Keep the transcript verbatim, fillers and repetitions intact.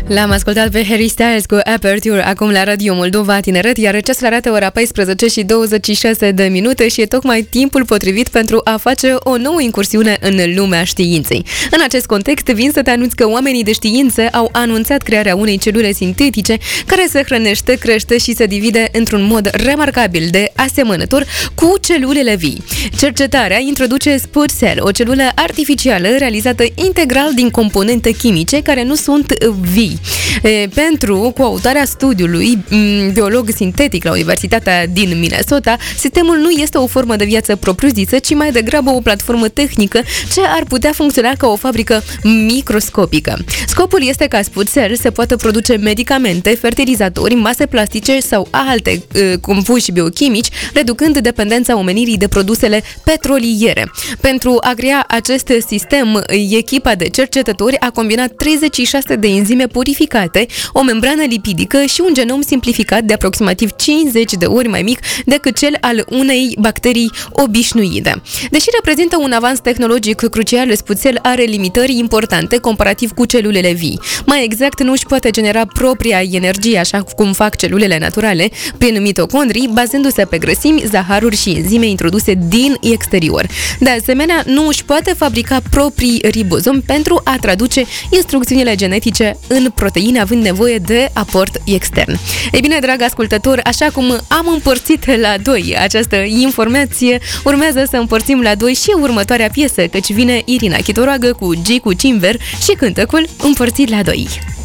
L-am ascultat pe Harry Styles cu Aperture acum la Radio Moldova Tineret, iar ceasul arată ora paisprezece și douăzeci și șase de minute și e tocmai timpul potrivit pentru a face o nouă incursiune în lumea științei. În acest context, vin să te anunț că oamenii de știință au anunțat crearea unei celule sintetice care se hrănește, crește și se divide într-un mod remarcabil de asemănător cu celulele vii. Cercetarea introduce Spud Cell, o celulă artificială realizată integral din componente chimice care nu sunt vii. E, pentru coautarea studiului biolog sintetic la Universitatea din Minnesota, sistemul nu este o formă de viață propriu-zisă, ci mai degrabă o platformă tehnică ce ar putea funcționa ca o fabrică microscopică. Scopul este ca Spud Cell să poată produce medicamente, fertilizatori, mase plastice sau alte e, compuși biochimici, reducând dependența omenirii de produsele petroliere. Pentru a crea acest sistem, echipa de cercetători a combinat treizeci și șase de enzime purificate, o membrană lipidică și un genom simplificat de aproximativ cincizeci de ori mai mic decât cel al unei bacterii obișnuite. Deși reprezintă un avans tehnologic crucial, Spud Cell are limitări importante comparativ cu celulele vii. Mai exact, nu își poate genera propria energie așa cum fac celulele naturale, prin mitocondrii, bazându-se pe grăsimi, zaharuri și enzime introduse din exterior. De asemenea, nu își poate fabrica proprii ribozomi pentru a traduce instrucțiunile genetice în proteine, având nevoie de aport extern. Ei bine, drag ascultător, așa cum am împărțit la doi această informație, urmează să împărțim la doi și următoarea piesă, căci vine Irina Chitoroagă cu G cu Cimber și cântecul Împărțit la doi.